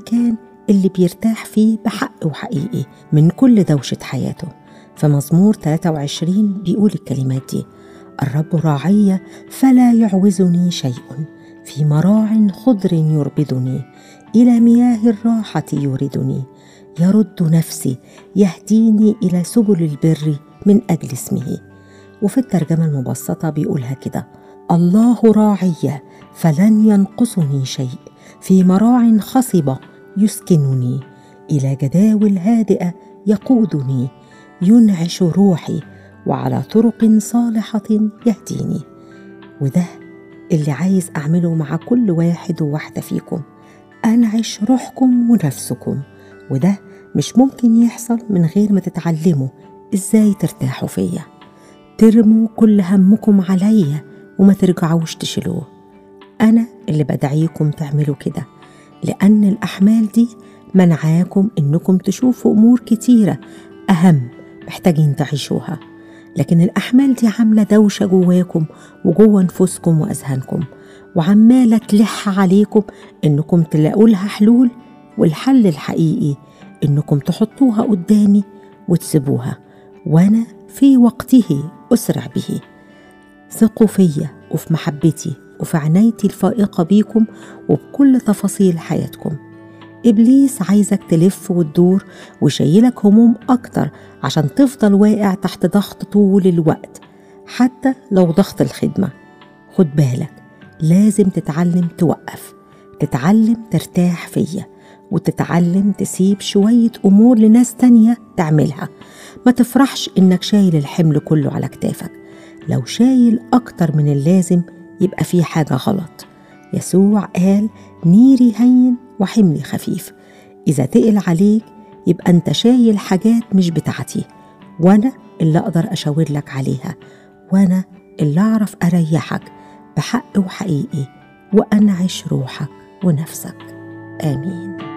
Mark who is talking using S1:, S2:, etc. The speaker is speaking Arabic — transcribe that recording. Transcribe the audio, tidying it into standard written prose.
S1: المكان اللي بيرتاح فيه بحق وحقيقي من كل دوشة حياته. فمزمور 23 بيقول الكلمات دي: الرب راعي فلا يعوزني شيء، في مراع خضر يربدني، إلى مياه الراحة يوردني، يرد نفسي، يهديني إلى سبل البر من أجل اسمه. وفي الترجمة المبسطة بيقولها كده: الله راعي فلن ينقصني شيء، في مراع خصبة يسكنني، إلى جداول هادئة يقودني، ينعش روحي، وعلى طرق صالحة يهديني. وده اللي عايز أعمله مع كل واحد وواحدة فيكم، أنعش روحكم ونفسكم. وده مش ممكن يحصل من غير ما تتعلموا إزاي ترتاحوا فيا. ترموا كل همكم عليا وما ترجعوش تشيلوه. أنا اللي بدعيكم تعملوا كده، لأن الأحمال دي منعاكم إنكم تشوفوا أمور كتيرة أهم محتاجين تعيشوها. لكن الأحمال دي عاملة دوشة جواكم وجوا نفوسكم وأذهانكم، وعمالة تلح عليكم إنكم تلاقوا لها حلول. والحل الحقيقي إنكم تحطوها قدامي وتسيبوها، وأنا في وقته أسرع به. ثقوا فيا وفي محبتي وفي عنايتي الفائقة بيكم وبكل تفاصيل حياتكم. إبليس عايزك تلف وتدور ويشيلك هموم أكتر عشان تفضل واقع تحت ضغط طول الوقت، حتى لو ضغط الخدمة. خد بالك، لازم تتعلم توقف، تتعلم ترتاح فيا، وتتعلم تسيب شوية أمور لناس تانية تعملها. ما تفرحش إنك شايل الحمل كله على كتافك. لو شايل أكتر من اللازم يبقى في حاجة غلط. يسوع قال: نيري هين وحملي خفيف. إذا تقل عليك يبقى أنت شايل حاجات مش بتاعتي، وأنا اللي أقدر أشاور لك عليها، وأنا اللي أعرف أريحك بحق وحقيقي وأنعش روحك ونفسك. آمين.